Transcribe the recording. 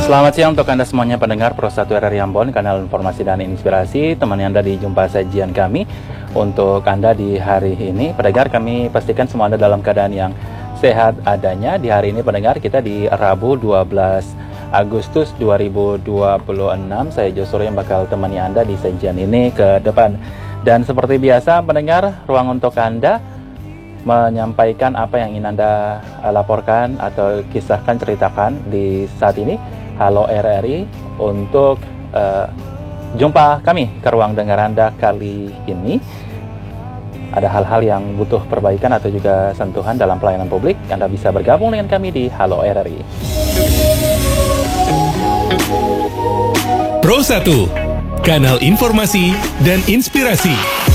Selamat siang untuk Anda semuanya pendengar Pro 1 RRI Ambon, kanal informasi dan inspirasi. Temani Anda di jumpa sajian kami untuk Anda di hari ini. Pendengar, kami pastikan semua Anda dalam keadaan yang sehat adanya. Di hari ini pendengar, kita di Rabu 12 Agustus 2026. Saya Joshua yang bakal temani Anda di sajian ini ke depan. Dan seperti biasa pendengar, ruang untuk Anda menyampaikan apa yang ingin Anda laporkan atau kisahkan, ceritakan di saat ini. Halo RRI, untuk jumpa kami ke ruang dengar Anda kali ini. Ada hal-hal yang butuh perbaikan atau juga sentuhan dalam pelayanan publik, Anda bisa bergabung dengan kami di Halo RRI. Pro 1, kanal informasi dan inspirasi.